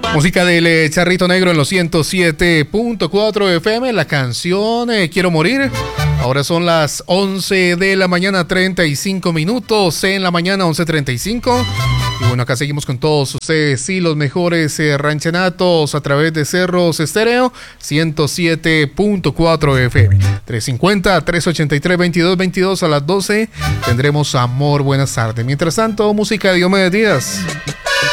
Música del Charrito Negro en los 107.4 FM. La canción Quiero Morir. Ahora son las 11 de la mañana, 35 minutos. En la mañana, 11:35. Y bueno, acá seguimos con todos ustedes. Sí, los mejores ranchenatos a través de Cerros Estéreo, 107.4 FM. 350-383-2222 a las 12. Tendremos Amor. Buenas tardes. Mientras tanto, música de Diomedes Díaz.